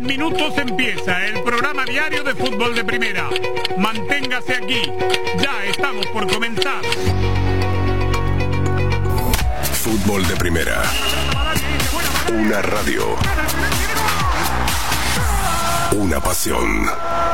En minutos empieza el programa diario de fútbol de primera. Manténgase aquí, ya estamos por comenzar. Fútbol de primera. Una radio. Una pasión.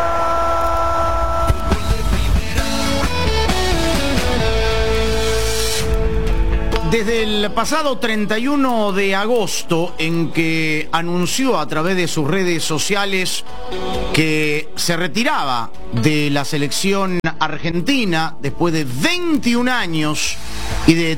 Desde el pasado 31 de agosto, en que anunció a través de sus redes sociales que se retiraba de la selección argentina después de 21 años y de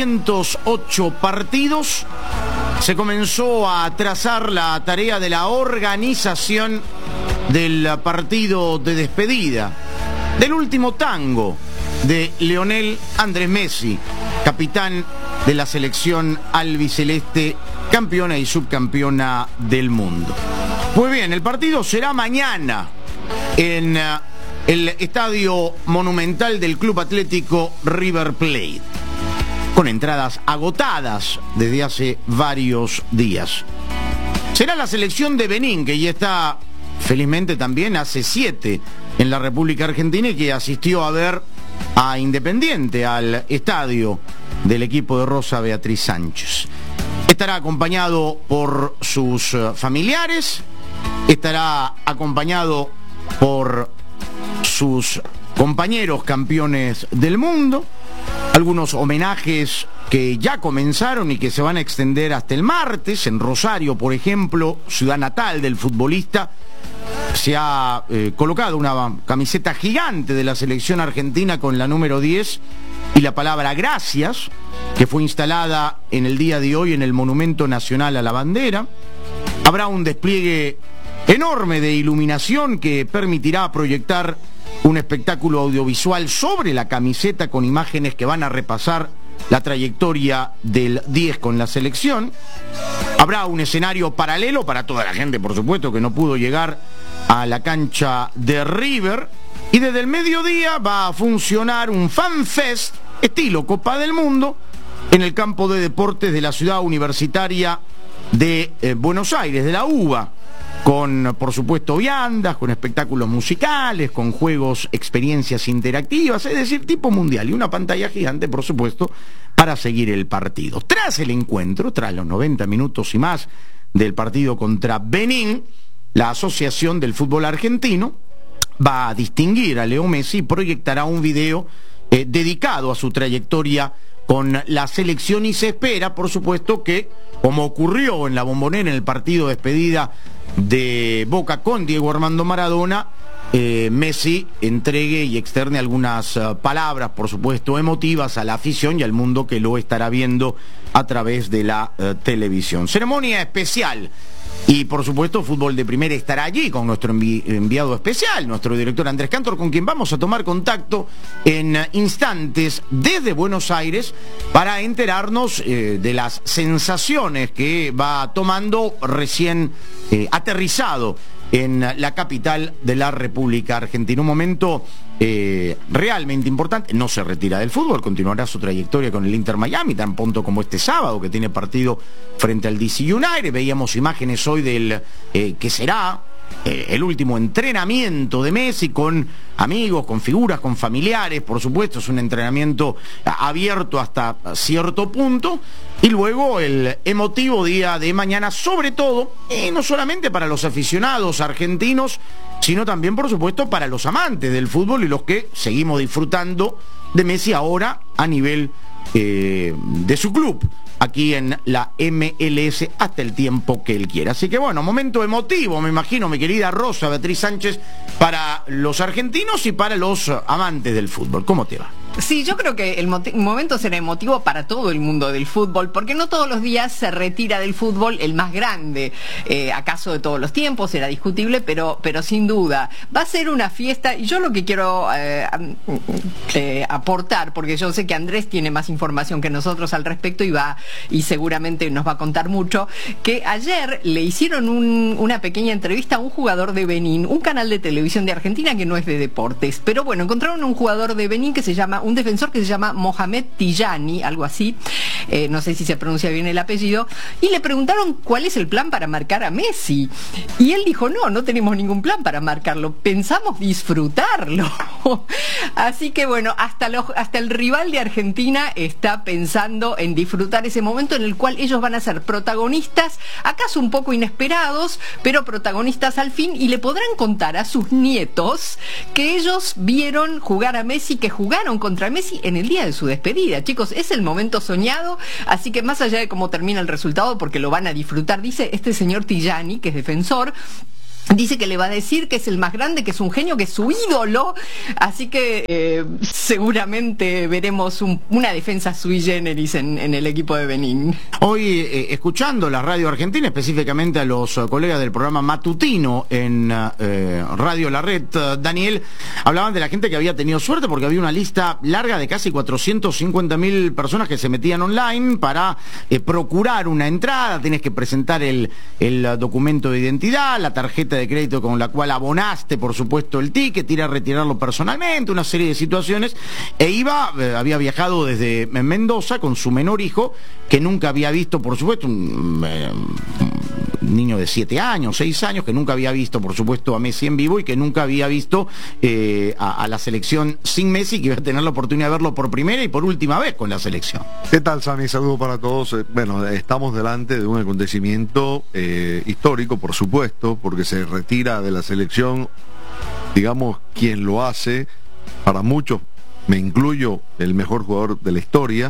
208 partidos, se comenzó a trazar la tarea de la organización del partido de despedida, del último tango de Lionel Andrés Messi, capitán de la selección albiceleste, campeona y subcampeona del mundo. Muy bien, el partido será mañana en el Estadio Monumental del Club Atlético River Plate, con entradas agotadas desde hace varios días. Será la selección de Benín, que ya está, felizmente también, hace 7 en la República Argentina y que asistió a ver a Independiente al estadio del equipo de Rosa Beatriz Sánchez. Estará acompañado por sus familiares, estará acompañado por sus compañeros campeones del mundo, algunos homenajes que ya comenzaron y que se van a extender hasta el martes. En Rosario, por ejemplo, ciudad natal del futbolista, se ha colocado una camiseta gigante de la selección argentina con la número 10 y la palabra gracias, que fue instalada en el día de hoy en el Monumento Nacional a la Bandera. Habrá un despliegue enorme de iluminación que permitirá proyectar un espectáculo audiovisual sobre la camiseta con imágenes que van a repasar la trayectoria del 10 con la selección. Habrá un escenario paralelo para toda la gente, por supuesto, que no pudo llegar a la cancha de River. Y desde el mediodía va a funcionar un fanfest estilo Copa del Mundo en el campo de deportes de la ciudad universitaria de Buenos Aires, de la UBA, con, por supuesto, viandas, con espectáculos musicales, con juegos, experiencias interactivas, es decir, tipo mundial, y una pantalla gigante, por supuesto, para seguir el partido. Tras el encuentro, tras los 90 minutos y más del partido contra Benín, la Asociación del Fútbol Argentino va a distinguir a Leo Messi y proyectará un video dedicado a su trayectoria con la selección, y se espera, por supuesto, que, como ocurrió en la Bombonera en el partido de despedida de Boca con Diego Armando Maradona, Messi entregue y externe algunas palabras, por supuesto, emotivas a la afición y al mundo que lo estará viendo a través de la televisión. Ceremonia especial. Y por supuesto, Fútbol de Primera estará allí con nuestro enviado especial, nuestro director Andrés Cantor, con quien vamos a tomar contacto en instantes desde Buenos Aires para enterarnos de las sensaciones que va tomando recién aterrizado en la capital de la República Argentina. Un momento realmente importante. No se retira del fútbol, continuará su trayectoria con el Inter Miami tan pronto como este sábado, que tiene partido frente al DC United. Veíamos imágenes hoy del que será el último entrenamiento de Messi con amigos, con figuras, con familiares. Por supuesto, es un entrenamiento abierto hasta cierto punto, y luego el emotivo día de mañana, sobre todo, no solamente para los aficionados argentinos, sino también, por supuesto, para los amantes del fútbol y los que seguimos disfrutando de Messi ahora a nivel de su club, aquí en la MLS, hasta el tiempo que él quiera. Así que bueno, momento emotivo, me imagino, mi querida Rosa Beatriz Sánchez, para los argentinos y para los amantes del fútbol. ¿Cómo te va? Sí, yo creo que el momento será emotivo para todo el mundo del fútbol, porque no todos los días se retira del fútbol el más grande, acaso de todos los tiempos, será discutible, pero sin duda va a ser una fiesta. Y yo lo que quiero aportar, porque yo sé que Andrés tiene más información que nosotros al respecto y seguramente nos va a contar mucho, que ayer le hicieron una pequeña entrevista a un jugador de Benín, un canal de televisión de Argentina que no es de deportes, pero bueno, encontraron un jugador de Benín que se llama un defensor que se llama Mohamed Tijani, algo así, no sé si se pronuncia bien el apellido, y le preguntaron cuál es el plan para marcar a Messi. Y él dijo, no tenemos ningún plan para marcarlo, pensamos disfrutarlo. Así que bueno, hasta el rival de Argentina está pensando en disfrutar ese momento en el cual ellos van a ser protagonistas, acaso un poco inesperados, pero protagonistas al fin, y le podrán contar a sus nietos que ellos vieron jugar a Messi, que jugaron contra Messi en el día de su despedida. Chicos, es el momento soñado, así que más allá de cómo termina el resultado, porque lo van a disfrutar, dice este señor Tijani, que es defensor, dice que le va a decir que es el más grande, que es un genio, que es su ídolo, así que seguramente veremos una defensa sui generis en el equipo de Benín. Hoy, escuchando la radio argentina, específicamente a los colegas del programa matutino en Radio La Red, Daniel, hablaban de la gente que había tenido suerte porque había una lista larga de casi 450.000 personas que se metían online para procurar una entrada. Tienes que presentar el documento de identidad, la tarjeta de crédito con la cual abonaste, por supuesto, el ticket, ir a retirarlo personalmente, una serie de situaciones, había viajado desde Mendoza con su menor hijo, que nunca había visto, por supuesto, un niño de 7 años, 6 años, que nunca había visto, por supuesto, a Messi en vivo y que nunca había visto a la selección sin Messi, que iba a tener la oportunidad de verlo por primera y por última vez con la selección. ¿Qué tal, Sami? Saludo para todos. Bueno, estamos delante de un acontecimiento histórico, por supuesto, porque se retira de la selección, digamos, quien lo hace, para muchos, me incluyo, el mejor jugador de la historia,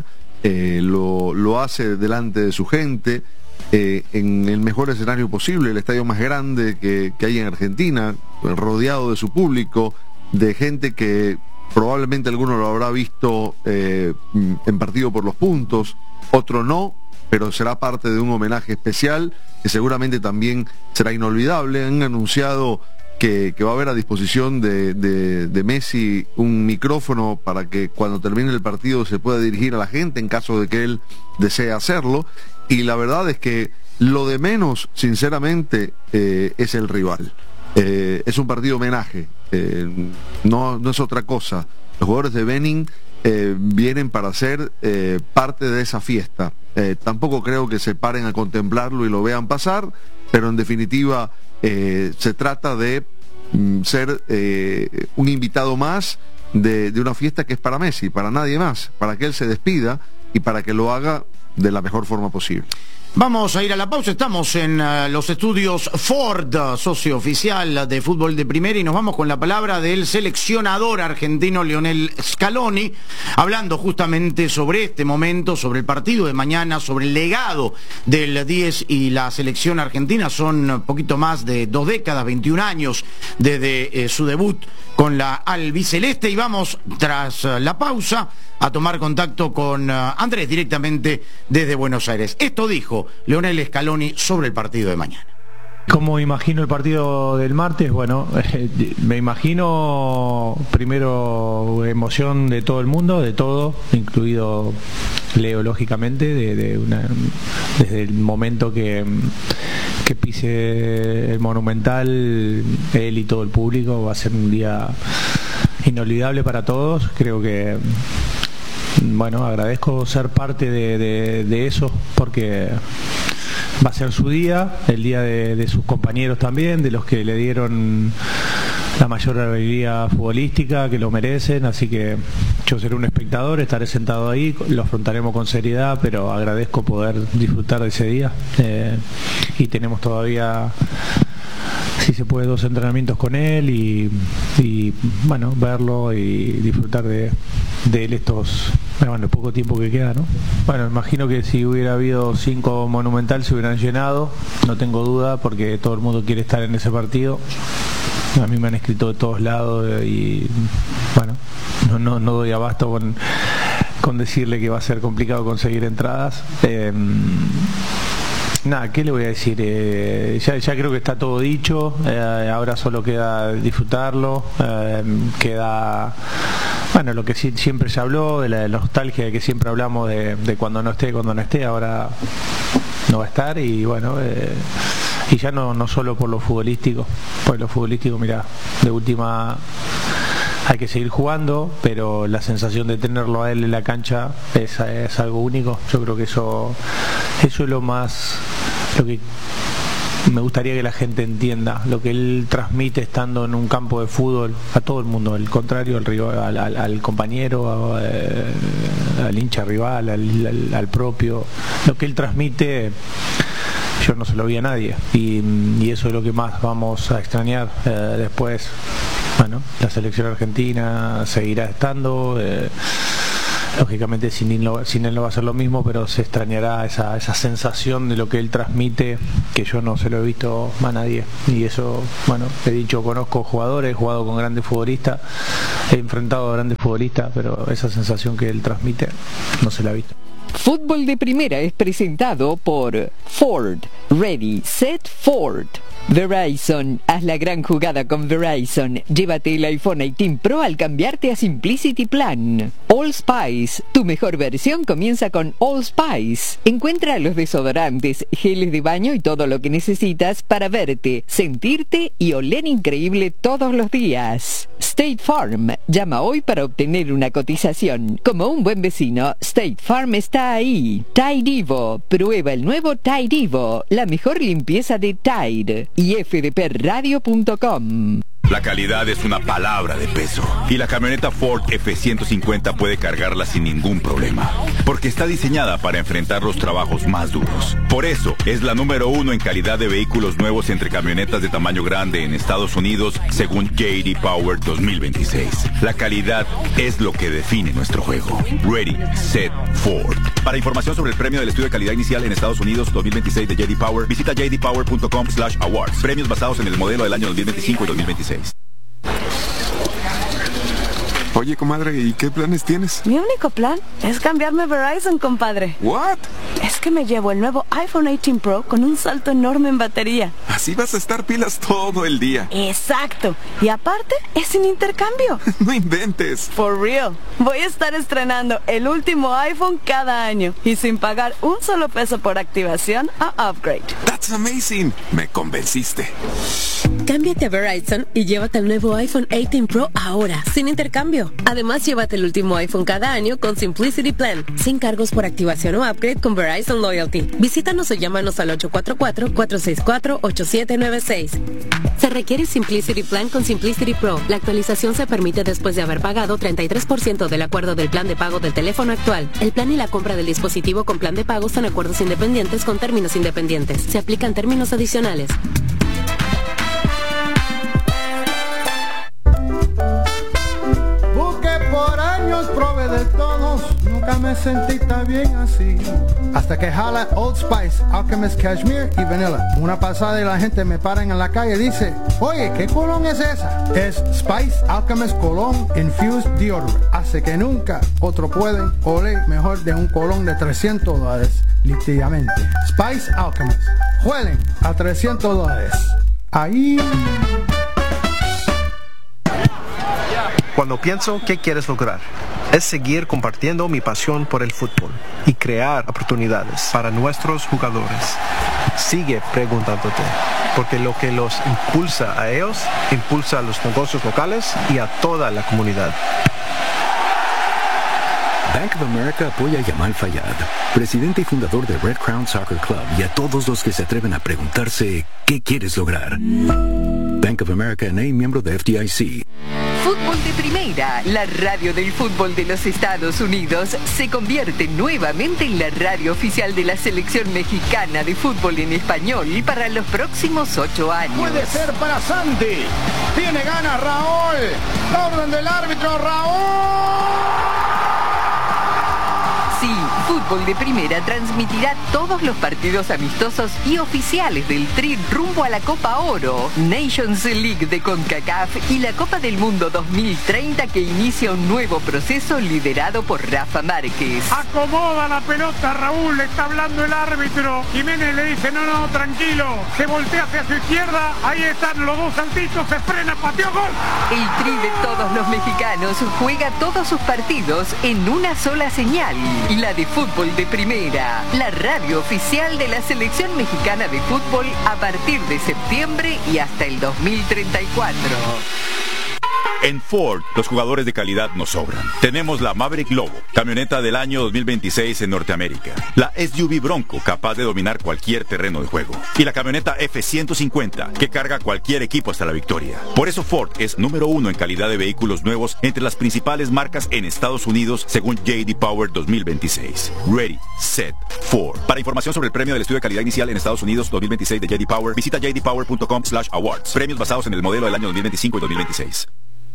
lo hace delante de su gente, en el mejor escenario posible, el estadio más grande que hay en Argentina, rodeado de su público, de gente que probablemente alguno lo habrá visto en partido por los puntos, otro no, pero será parte de un homenaje especial que seguramente también será inolvidable. Han anunciado que va a haber a disposición de Messi un micrófono para que cuando termine el partido se pueda dirigir a la gente en caso de que él desee hacerlo, y la verdad es que lo de menos, sinceramente, es el rival. Es un partido homenaje, no es otra cosa. Los jugadores de Benín vienen para ser parte de esa fiesta. Tampoco creo que se paren a contemplarlo y lo vean pasar, pero en definitiva se trata de ser un invitado más de una fiesta que es para Messi, para nadie más, para que él se despida y para que lo haga de la mejor forma posible. Vamos a ir a la pausa, estamos en los estudios Ford, socio oficial de Fútbol de Primera, y nos vamos con la palabra del seleccionador argentino Lionel Scaloni, hablando justamente sobre este momento, sobre el partido de mañana, sobre el legado del 10 y la selección argentina. Son poquito más de 2 décadas, 21 años desde su debut con la albiceleste, y vamos tras la pausa a tomar contacto con Andrés directamente desde Buenos Aires. Esto dijo Lionel Scaloni sobre el partido de mañana. ¿Cómo imagino el partido del martes? Bueno, me imagino primero emoción de todo el mundo, de todo, incluido Leo, lógicamente, desde el momento que pise el Monumental, él y todo el público. Va a ser un día inolvidable para todos. Creo que, bueno, agradezco ser parte de eso, porque va a ser su día, el día de sus compañeros también, de los que le dieron la mayor habilidad futbolística, que lo merecen, así que yo seré un espectador, estaré sentado ahí, lo afrontaremos con seriedad, pero agradezco poder disfrutar de ese día, y tenemos todavía, si se puede, 2 entrenamientos con él y bueno, verlo y disfrutar de él el poco tiempo que queda, ¿no? Bueno, imagino que si hubiera habido 5 Monumental se hubieran llenado, no tengo duda, porque todo el mundo quiere estar en ese partido. A mí me han escrito de todos lados y bueno, no doy abasto con decirle que va a ser complicado conseguir entradas. Nada, ¿qué le voy a decir? Ya creo que está todo dicho, ahora solo queda disfrutarlo, queda, bueno, lo que siempre se habló, de la nostalgia de que siempre hablamos de cuando no esté, ahora no va a estar, y bueno, y ya no solo por lo futbolístico, mirá, de última hay que seguir jugando, pero la sensación de tenerlo a él en la cancha es algo único. Yo creo que eso es lo que me gustaría que la gente entienda, lo que él transmite estando en un campo de fútbol a todo el mundo, al contrario, al rival, al compañero, al hincha rival, al propio. Lo que él transmite, yo no se lo vi a nadie, y eso es lo que más vamos a extrañar. Después, bueno, la selección argentina seguirá estando. Lógicamente sin él no va a ser lo mismo, pero se extrañará esa sensación de lo que él transmite, que yo no se lo he visto a nadie. Y eso, bueno, he dicho, conozco jugadores, he jugado con grandes futbolistas, he enfrentado a grandes futbolistas, pero esa sensación que él transmite no se la he visto. Fútbol de Primera es presentado por Ford. Ready, Set, Ford. Verizon, haz la gran jugada con Verizon. Llévate el iPhone 18 Pro al cambiarte a Simplicity Plan. Allspice, tu mejor versión comienza con Allspice. Encuentra los desodorantes, geles de baño y todo lo que necesitas para verte, sentirte y oler increíble todos los días. State Farm, llama hoy para obtener una cotización. Como un buen vecino, State Farm está ahí. Tide Evo, prueba el nuevo Tide Evo, la mejor limpieza de Tide. Y fdpradio.com. La calidad es una palabra de peso y la camioneta Ford F-150 puede cargarla sin ningún problema, porque está diseñada para enfrentar los trabajos más duros. Por eso es la número 1 en calidad de vehículos nuevos entre camionetas de tamaño grande en Estados Unidos, según J.D. Power 2026. La calidad es lo que define nuestro juego. Ready, Set, Ford. Para información sobre el premio del estudio de calidad inicial en Estados Unidos 2026 de J.D. Power, visita jdpower.com/awards. Premios basados en el modelo del año 2025 y 2026. Oye, comadre, ¿y qué planes tienes? Mi único plan es cambiarme a Verizon, compadre. ¿What? Es que me llevo el nuevo iPhone 18 Pro con un salto enorme en batería. Así vas a estar pilas todo el día. Exacto. Y aparte, es sin intercambio. No inventes. For real. Voy a estar estrenando el último iPhone cada año y sin pagar un solo peso por activación o upgrade. That's amazing. Me convenciste. Cámbiate a Verizon y llévate el nuevo iPhone 18 Pro ahora, sin intercambio. Además, llévate el último iPhone cada año con Simplicity Plan, sin cargos por activación o upgrade con Verizon Loyalty. Visítanos o llámanos al 844-464-8796. Se requiere Simplicity Plan con Simplicity Pro. La actualización se permite después de haber pagado 33% del acuerdo del plan de pago del teléfono actual. El plan y la compra del dispositivo con plan de pago son acuerdos independientes con términos independientes. Se aplican términos adicionales. Por años probé de todos, nunca me sentí tan bien así. Hasta que jala Old Spice, Alchemist Cashmere y Vanilla. Una pasada y la gente me para en la calle y dice, oye, ¿qué colón es esa? Es Spice Alchemist Cologne Infused Deodorant. Hace que nunca otro pueden oler mejor de un colón de $300, literalmente. Spice Alchemist. Huelen a $300. Ahí... Cuando pienso qué quieres lograr, es seguir compartiendo mi pasión por el fútbol y crear oportunidades para nuestros jugadores. Sigue preguntándote, porque lo que los impulsa a ellos, impulsa a los negocios locales y a toda la comunidad. Bank of America apoya a Yamal Fayad, presidente y fundador de Red Crown Soccer Club, y a todos los que se atreven a preguntarse ¿qué quieres lograr? Bank of America N.A., miembro de FDIC. Fútbol de Primera, la radio del fútbol de los Estados Unidos, se convierte nuevamente en la radio oficial de la selección mexicana de fútbol en español para los próximos 8 años. Puede ser para Santi. Tiene ganas Raúl. La orden del árbitro, Raúl. Sí, Fútbol de Primera transmitirá todos los partidos amistosos y oficiales del Tri rumbo a la Copa Oro, Nations League de CONCACAF y la Copa del Mundo 2030, que inicia un nuevo proceso liderado por Rafa Márquez. Acomoda la pelota, Raúl, le está hablando el árbitro. Jiménez le dice, no, tranquilo. Se voltea hacia su izquierda, ahí están los dos saltitos, se frena, pateó, gol. El Tri de todos los mexicanos juega todos sus partidos en una sola señal. La de Fútbol de Primera, la radio oficial de la selección mexicana de fútbol a partir de septiembre y hasta el 2034. En Ford, los jugadores de calidad nos sobran. Tenemos la Maverick Lobo, camioneta del año 2026 en Norteamérica. La SUV Bronco, capaz de dominar cualquier terreno de juego. Y la camioneta F-150, que carga cualquier equipo hasta la victoria. Por eso Ford es número 1 en calidad de vehículos nuevos entre las principales marcas en Estados Unidos, según J.D. Power 2026. Ready, Set, Ford. Para información sobre el premio del estudio de calidad inicial en Estados Unidos 2026 de J.D. Power, visita jdpower.com/awards. Premios basados en el modelo del año 2025 y 2026.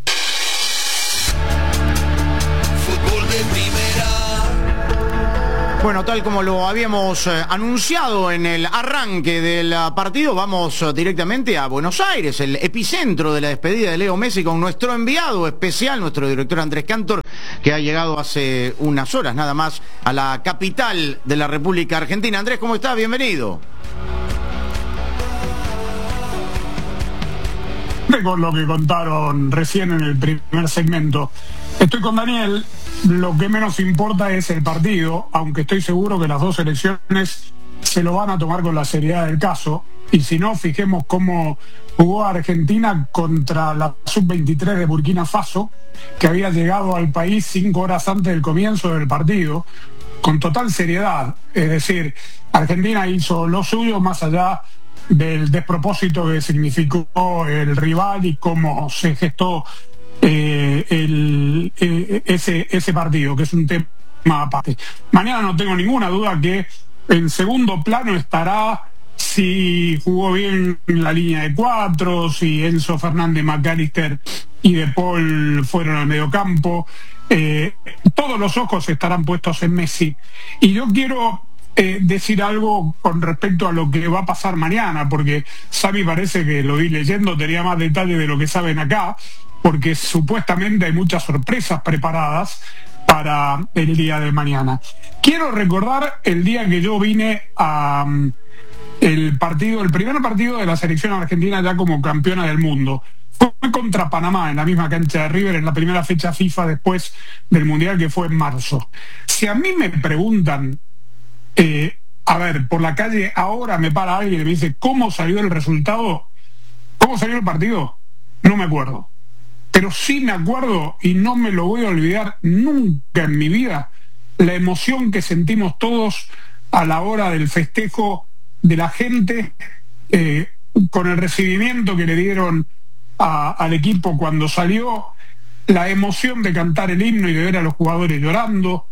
Bueno, tal como lo habíamos anunciado en el arranque del partido, vamos directamente a Buenos Aires, el epicentro de la despedida de Leo Messi, con nuestro enviado especial, nuestro director Andrés Cantor, que ha llegado hace unas horas nada más a la capital de la República Argentina. Andrés, ¿cómo estás? Bienvenido. Con lo que contaron recién en el primer segmento. Estoy con Daniel. Lo que menos importa es el partido, aunque estoy seguro que las dos selecciones se lo van a tomar con la seriedad del caso. Y si no, fijemos cómo jugó Argentina contra la Sub-23 de Burkina Faso, que había llegado al país 5 horas antes del comienzo del partido, con total seriedad. Es decir, Argentina hizo lo suyo más allá del despropósito que significó el rival y cómo se gestó ese partido, que es un tema aparte. Mañana no tengo ninguna duda que en segundo plano estará si jugó bien la línea de 4, si Enzo Fernández, McAllister y De Paul fueron al mediocampo. Todos los ojos estarán puestos en Messi. Y yo quiero decir algo con respecto a lo que va a pasar mañana, porque Xavi parece que lo vi leyendo, tenía más detalles de lo que saben acá, porque supuestamente hay muchas sorpresas preparadas para el día de mañana. Quiero recordar el día que yo vine a el primer partido de la selección argentina ya como campeona del mundo. Fue contra Panamá, en la misma cancha de River, en la primera fecha FIFA después del Mundial, que fue en marzo. Si a mí me preguntan, a ver, por la calle ahora me para alguien y me dice ¿cómo salió el resultado? ¿Cómo salió el partido? No me acuerdo. Pero sí me acuerdo, y no me lo voy a olvidar nunca en mi vida, la emoción que sentimos todos a la hora del festejo de la gente, con el recibimiento que le dieron al equipo cuando salió, la emoción de cantar el himno y de ver a los jugadores llorando,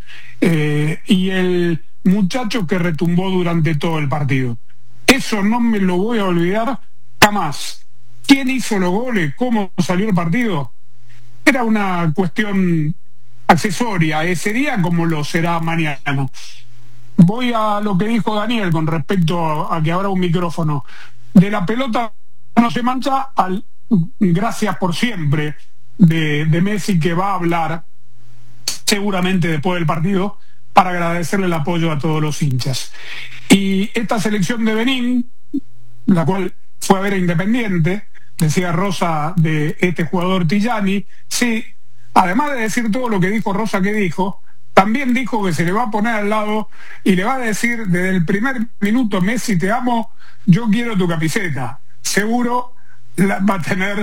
y el muchacho que retumbó durante todo el partido. Eso no me lo voy a olvidar jamás. ¿Quién hizo los goles? ¿Cómo salió el partido? Era una cuestión accesoria ese día, como lo será mañana. Voy a lo que dijo Daniel con respecto a que habrá un micrófono. De la pelota no se mancha al gracias por siempre de Messi, que va a hablar seguramente después del partido para agradecerle el apoyo a todos los hinchas. Y esta selección de Benín, la cual fue a ver a Independiente, decía Rosa de este jugador Tijani, sí, además de decir todo lo que dijo Rosa que dijo, también dijo que se le va a poner al lado y le va a decir desde el primer minuto: Messi, te amo, yo quiero tu camiseta. Seguro va a tener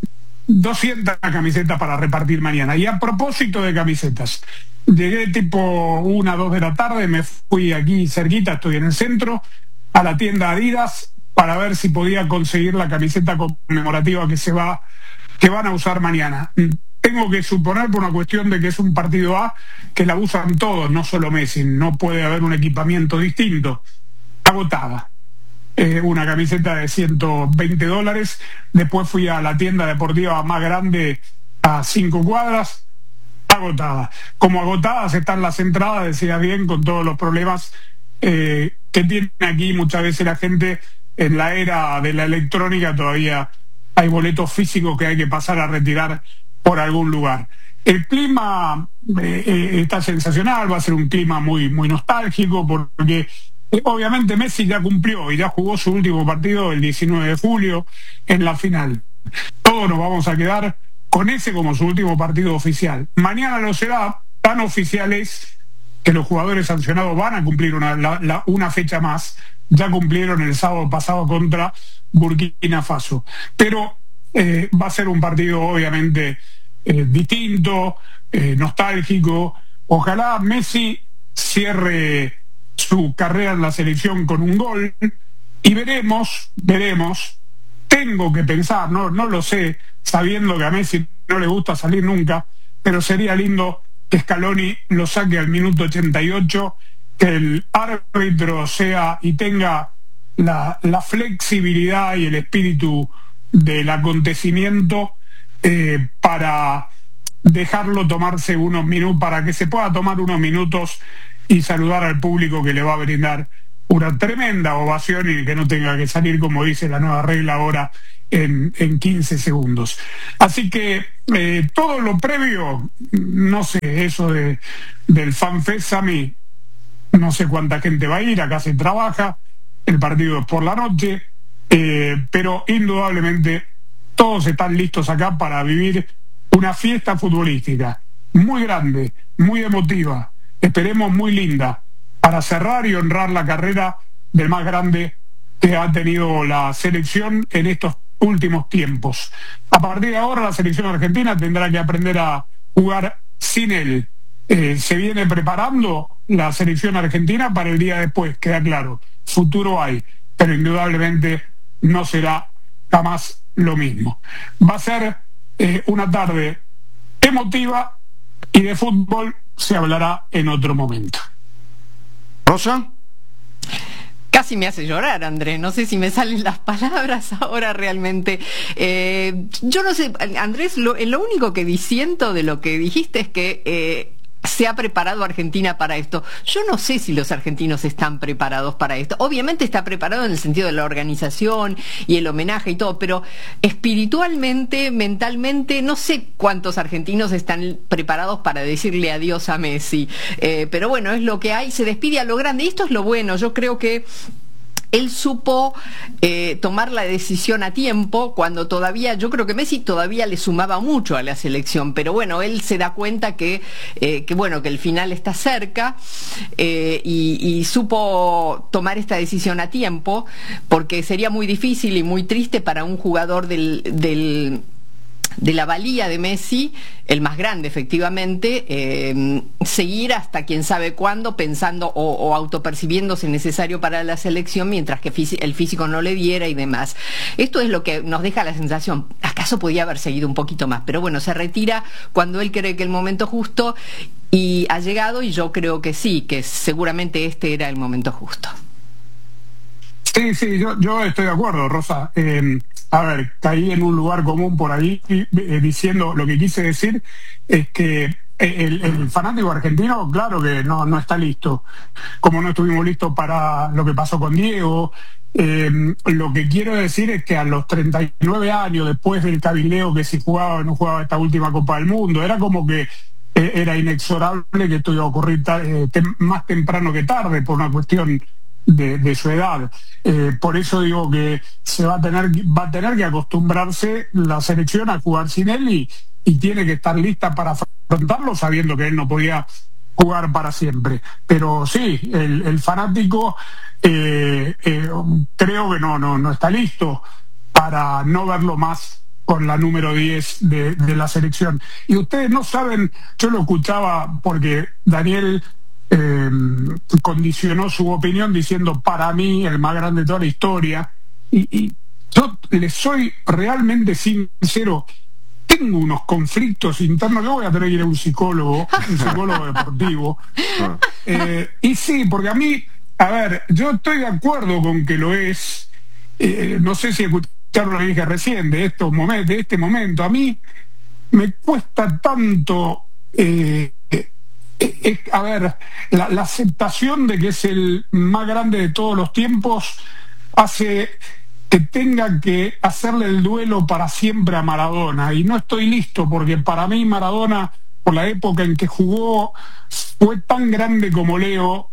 200 camisetas para repartir mañana. Y a propósito de camisetas, llegué tipo 1 o 2 de la tarde, me fui aquí cerquita, estoy en el centro, a la tienda Adidas, para ver si podía conseguir la camiseta conmemorativa que van a usar mañana. Tengo que suponer, por una cuestión de que es un partido A, que la usan todos, no solo Messi. No puede haber un equipamiento distinto. Agotada. Una camiseta de $120. Después fui a la tienda deportiva más grande a 5 cuadras. Agotada. Como agotadas están las entradas, decía bien, con todos los problemas que tiene aquí muchas veces la gente. En la era de la electrónica todavía hay boletos físicos que hay que pasar a retirar por algún lugar. El clima está sensacional, va a ser un clima muy, muy nostálgico, porque obviamente Messi ya cumplió y ya jugó su último partido el 19 de julio en la final. Todos nos vamos a quedar con ese como su último partido oficial. Mañana lo será, tan oficial es que los jugadores sancionados van a cumplir una fecha más. Ya cumplieron el sábado pasado contra Burkina Faso. Pero va a ser un partido obviamente distinto, nostálgico. Ojalá Messi cierre su carrera en la selección con un gol y veremos. Tengo que pensar, no lo sé, sabiendo que a Messi no le gusta salir nunca, pero sería lindo que Scaloni lo saque al minuto 88, que el árbitro sea y tenga la flexibilidad y el espíritu del acontecimiento para dejarlo tomarse unos minutos, para que se pueda tomar unos minutos y saludar al público que le va a brindar una tremenda ovación y que no tenga que salir, como dice la nueva regla ahora, en 15 segundos. Así que todo lo previo, no sé, eso del FanFest, a mí no sé cuánta gente va a ir, acá se trabaja, el partido es por la noche, pero indudablemente todos están listos acá para vivir una fiesta futbolística muy grande, muy emotiva, esperemos muy linda, para cerrar y honrar la carrera del más grande que ha tenido la selección en estos últimos tiempos. A partir de ahora la selección argentina tendrá que aprender a jugar sin él. Se viene preparando la selección argentina para el día después, queda claro, futuro hay, pero indudablemente no será jamás lo mismo. Va a ser una tarde emotiva y de fútbol se hablará en otro momento. ¿Rosa? Casi me hace llorar, Andrés. No sé si me salen las palabras ahora realmente. Yo no sé, Andrés, lo único que disiento de lo que dijiste es que se ha preparado Argentina para esto. Yo no sé si los argentinos están preparados para esto. Obviamente está preparado en el sentido de la organización y el homenaje y todo, pero espiritualmente, mentalmente, no sé cuántos argentinos están preparados para decirle adiós a Messi. Pero bueno, es lo que hay, se despide a lo grande. Y esto es lo bueno, yo creo que él supo tomar la decisión a tiempo cuando todavía, yo creo que Messi todavía le sumaba mucho a la selección, pero bueno, él se da cuenta que el final está cerca y supo tomar esta decisión a tiempo, porque sería muy difícil y muy triste para un jugador de la valía de Messi, el más grande efectivamente, seguir hasta quién sabe cuándo pensando o autopercibiéndose necesario para la selección, mientras que el físico no le diera y demás. Esto es lo que nos deja la sensación, acaso podía haber seguido un poquito más, pero bueno, se retira cuando él cree que el momento justo y ha llegado, y yo creo que sí, que seguramente este era el momento justo. Sí, yo estoy de acuerdo, Rosa. A ver, caí en un lugar común por ahí diciendo, lo que quise decir es que el fanático argentino, claro que no está listo, como no estuvimos listos para lo que pasó con Diego. Lo que quiero decir es que a los 39 años, después del cabileo que si jugaba o no jugaba esta última Copa del Mundo, era como que era inexorable que esto iba a ocurrir más temprano que tarde por una cuestión de su edad. Por eso digo que va a tener que acostumbrarse la selección a jugar sin él y tiene que estar lista para afrontarlo, sabiendo que él no podía jugar para siempre. Pero sí, el fanático creo que no está listo para no verlo más con la número 10 de la selección. Y ustedes no saben, yo lo escuchaba porque Daniel condicionó su opinión diciendo para mí el más grande de toda la historia, y yo les soy realmente sincero, tengo unos conflictos internos que voy a tener que ir a un psicólogo deportivo. Y sí, porque a mí, a ver, yo estoy de acuerdo con que lo es, no sé si escucharon lo que dije recién de este momento, a mí me cuesta tanto a ver, la aceptación de que es el más grande de todos los tiempos hace que tenga que hacerle el duelo para siempre a Maradona, y no estoy listo, porque para mí Maradona, por la época en que jugó, fue tan grande como Leo,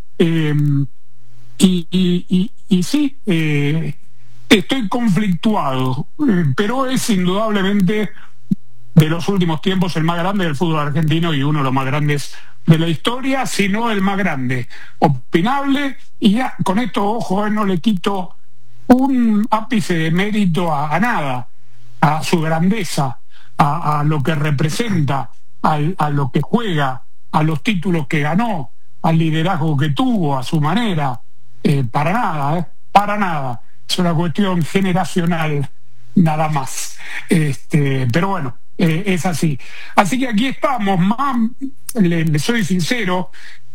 y sí, estoy conflictuado, pero es indudablemente de los últimos tiempos el más grande del fútbol argentino y uno de los más grandes de la historia, si no el más grande, opinable. Y ya con esto, ojo, no le quito un ápice de mérito a a su grandeza, a lo que representa, a lo que juega, a los títulos que ganó, al liderazgo que tuvo, a su manera. Para nada, para nada. Es una cuestión generacional, nada más. Pero bueno, es así. Así que aquí estamos, le soy sincero,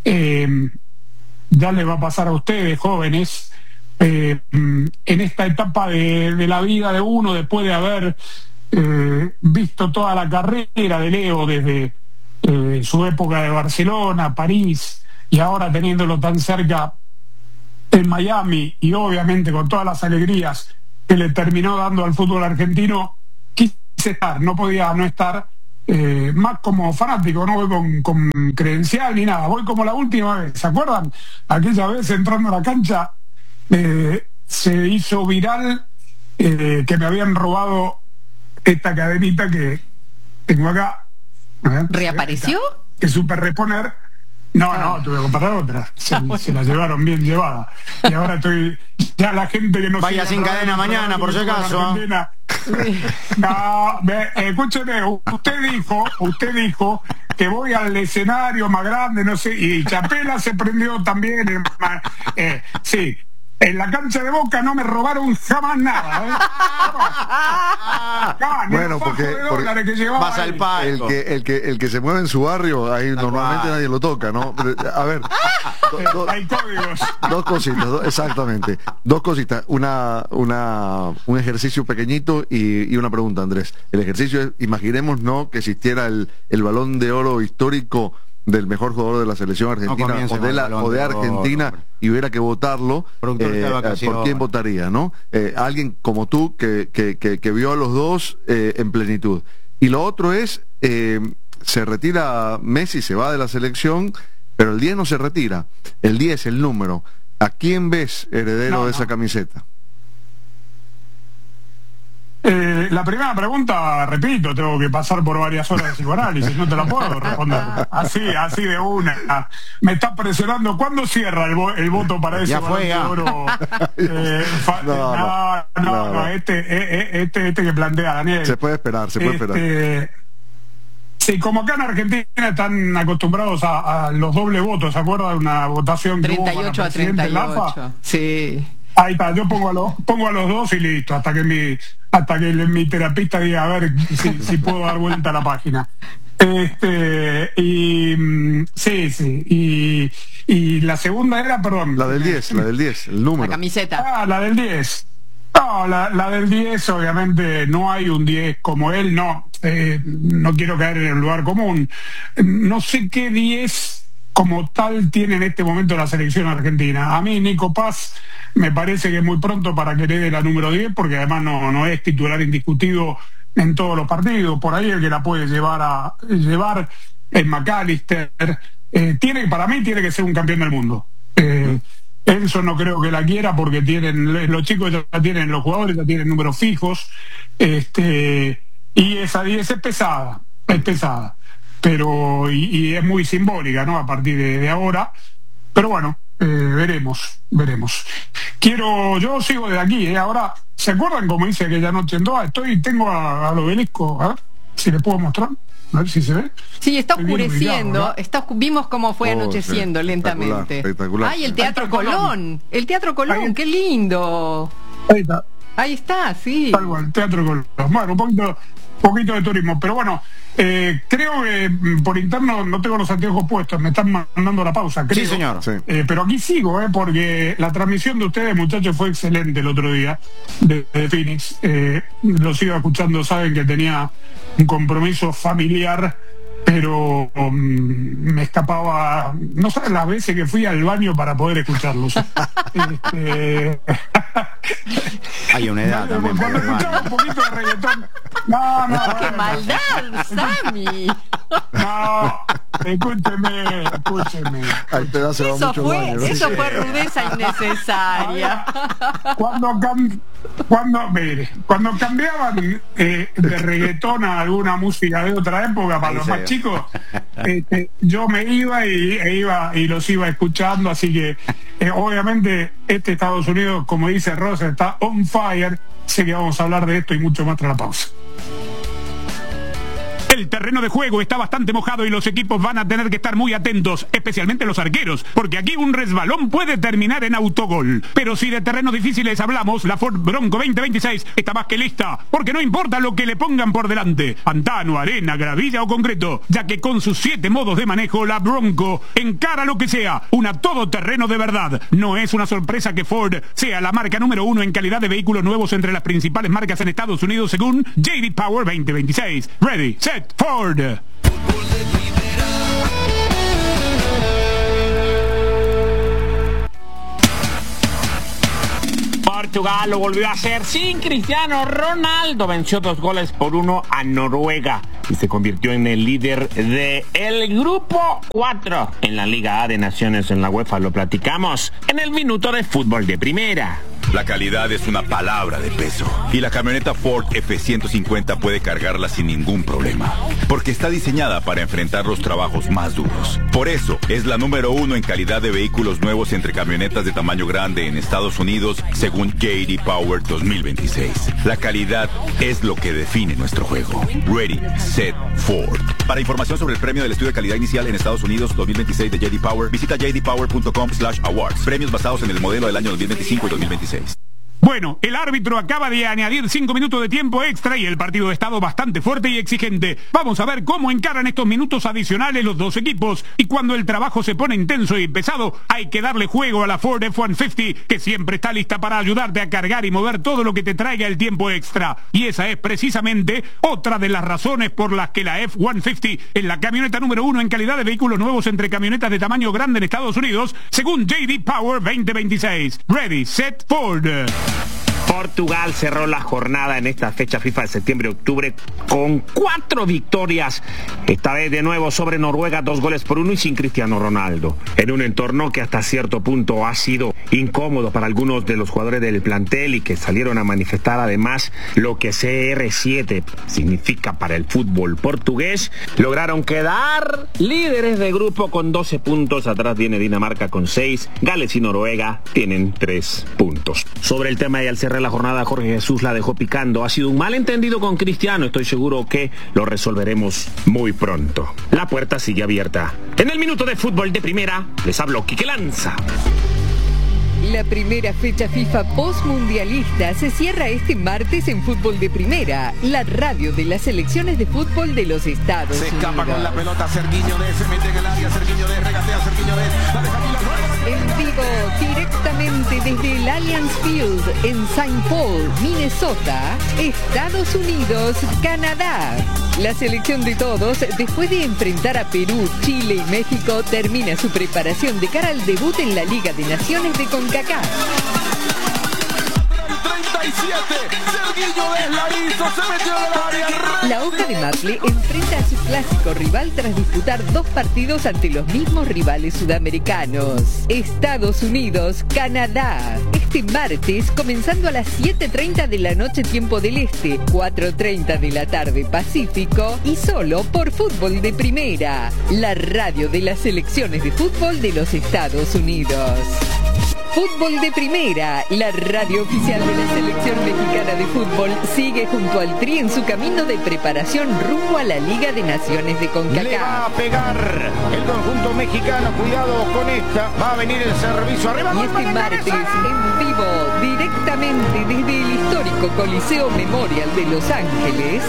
ya le va a pasar a ustedes, jóvenes, en esta etapa de la vida de uno, después de haber visto toda la carrera de Leo desde su época de Barcelona, París, y ahora teniéndolo tan cerca en Miami, y obviamente con todas las alegrías que le terminó dando al fútbol argentino, quise estar, no podía no estar, más como fanático, no voy con credencial ni nada, voy como la última vez. ¿Se acuerdan? Aquella vez entrando a la cancha se hizo viral que me habían robado esta cadenita que tengo acá. ¿Reapareció? Que supe reponer. No, tuve que comprar otra. Se la llevaron bien llevada. Y ahora estoy. Ya la gente que no vaya sin cadena mañana, por si acaso. No, escúcheme, usted dijo que voy al escenario más grande, no sé, y Chapela se prendió también. Sí. En la cancha de Boca no me robaron jamás nada. Bueno, porque que vas al palco. El que se mueve en su barrio, ahí normalmente nadie lo toca, ¿no? A ver, hay códigos. Dos cositas, exactamente. Dos cositas. Un ejercicio pequeñito y una pregunta, Andrés. El ejercicio es, imaginemos, ¿no?, que existiera el Balón de Oro histórico del mejor jugador de la selección argentina o de Argentina, y hubiera que votarlo, ¿por quién votaría, no? Alguien como tú que vio a los dos en plenitud. Y lo otro es, se retira Messi, se va de la selección, pero el 10 no se retira. El 10, el número. ¿A quién ves heredero de esa camiseta? La primera pregunta, repito, tengo que pasar por varias horas de psicoanálisis, no te la puedo responder así de una. Me está presionando. ¿Cuándo cierra el voto para ese Balón de Oro? No, este que plantea Daniel. Se puede esperar. Sí, como acá en Argentina están acostumbrados a los dobles votos, ¿se acuerdan? Una votación que 38 a 38. Sí. Ahí está, yo pongo a los dos y listo, hasta que mi terapista diga a ver si puedo dar vuelta a la página. Y la segunda era, perdón. La del 10, el número. La camiseta. La del 10. No, la del 10, obviamente no hay un 10 como él, no quiero caer en el lugar común. No sé qué 10 como tal tiene en este momento la selección argentina. A mí Nico Paz me parece que es muy pronto para que le dé la número 10, porque además no es titular indiscutido en todos los partidos. Por ahí el que la puede llevar es McAllister. Para mí tiene que ser un campeón del mundo. Enzo no creo que la quiera, porque los chicos ya tienen, los jugadores ya tienen números fijos, y esa 10 es pesada, pero y es muy simbólica, ¿no?, a partir de ahora. Pero bueno, veremos. Yo sigo de aquí, Ahora, ¿se acuerdan cómo hice aquella noche en Doha? Tengo al obelisco, a ver si le puedo mostrar, a ver si se ve. Sí, está oscureciendo, vimos cómo fue anocheciendo lentamente. Espectacular. ¡Ay, el Teatro Colón! El Teatro Colón, qué lindo. Ahí está, sí. Tal cual, el Teatro Colón. Bueno, un poquito de turismo, pero bueno, creo que por interno no tengo los anteojos puestos, me están mandando la pausa, creo. Sí, señor. Sí. Pero aquí sigo, porque la transmisión de ustedes, muchachos, fue excelente el otro día de Phoenix. Lo sigo escuchando, saben que tenía un compromiso familiar, pero me escapaba, no saben las veces que fui al baño para poder escucharlos. Hay una edad también. Cuando escuchaba un poquito de reggaetón. No, ¡qué maldad, Sammy! No, escúcheme. Eso fue rudeza innecesaria. Cuando cambiaban de reggaetón a alguna música de otra época para los más chicos, yo me iba y los iba escuchando, así que Obviamente, Estados Unidos, como dice Rosa, está on fire. Sé que vamos a hablar de esto y mucho más tras la pausa. El terreno de juego está bastante mojado y los equipos van a tener que estar muy atentos, especialmente los arqueros, porque aquí un resbalón puede terminar en autogol. Pero si de terrenos difíciles hablamos, la Ford Bronco 2026 está más que lista, porque no importa lo que le pongan por delante, pantano, arena, gravilla o concreto, ya que con sus 7 modos de manejo, la Bronco encara lo que sea, una todoterreno de verdad. No es una sorpresa que Ford sea la marca número 1 en calidad de vehículos nuevos entre las principales marcas en Estados Unidos según J.D. Power 2026. Ready, set, Ford. Portugal lo volvió a hacer sin Cristiano Ronaldo. Venció 2-1 a Noruega y se convirtió en el líder del grupo 4 en la Liga A de Naciones en la UEFA. Lo platicamos en el minuto de fútbol de primera. La calidad es una palabra de peso y la camioneta Ford F-150 puede cargarla sin ningún problema, porque está diseñada para enfrentar los trabajos más duros. Por eso es la número 1 en calidad de vehículos nuevos entre camionetas de tamaño grande en Estados Unidos, según J.D. Power 2026. La calidad es lo que define nuestro juego. Ready, set, Ford. Para información sobre el premio del estudio de calidad inicial en Estados Unidos 2026 de J.D. Power, visita jdpower.com/awards. Premios basados en el modelo del año 2025 y 2026. Bueno, el árbitro acaba de añadir 5 minutos de tiempo extra y el partido ha estado bastante fuerte y exigente. Vamos a ver cómo encaran estos minutos adicionales los dos equipos. Y cuando el trabajo se pone intenso y pesado, hay que darle juego a la Ford F-150, que siempre está lista para ayudarte a cargar y mover todo lo que te traiga el tiempo extra. Y esa es precisamente otra de las razones por las que la F-150 es la camioneta número 1 en calidad de vehículos nuevos entre camionetas de tamaño grande en Estados Unidos, según J.D. Power 2026. Ready, set, Ford. Portugal cerró la jornada en esta fecha FIFA de septiembre-octubre con 4 victorias, esta vez de nuevo sobre Noruega, 2-1 y sin Cristiano Ronaldo, en un entorno que hasta cierto punto ha sido incómodo para algunos de los jugadores del plantel y que salieron a manifestar además lo que CR7 significa para el fútbol portugués. Lograron quedar líderes de grupo con 12 puntos, atrás viene Dinamarca con 6, Gales y Noruega tienen 3 puntos. Sobre el tema y al cerrar la jornada, Jorge Jesús la dejó picando. Ha sido un malentendido con Cristiano. Estoy seguro que lo resolveremos muy pronto. La puerta sigue abierta. En el minuto de fútbol de primera, les hablo Quique Lanza. La primera fecha FIFA postmundialista se cierra este martes en Fútbol de Primera, la radio de las selecciones de fútbol de los Estados Unidos. Se escapa con la pelota, Serguiño de se mete en el área, Serguiño de regatea, Serguiño de la deja aquí la en vivo, directamente desde el Allianz Field en St. Paul, Minnesota, Estados Unidos, Canadá. La selección de todos, después de enfrentar a Perú, Chile y México, termina su preparación de cara al debut en la Liga de Naciones de CONCACAF. 37, Serguiño la hizo, se metió en el área. La Hoja de Maple enfrenta a su clásico rival tras disputar 2 partidos ante los mismos rivales sudamericanos. Estados Unidos, Canadá. Este martes, comenzando a las 7:30 de la noche tiempo del Este, 4:30 de la tarde Pacífico, y solo por Fútbol de Primera, la radio de las selecciones de fútbol de los Estados Unidos. Fútbol de Primera, la radio oficial de la selección mexicana de fútbol, sigue junto al Tri en su camino de preparación rumbo a la Liga de Naciones de CONCACAF. Le va a pegar el conjunto mexicano, cuidado con esta, va a venir el servicio arriba. Y este martes, en vivo, directamente desde el histórico Coliseo Memorial de Los Ángeles,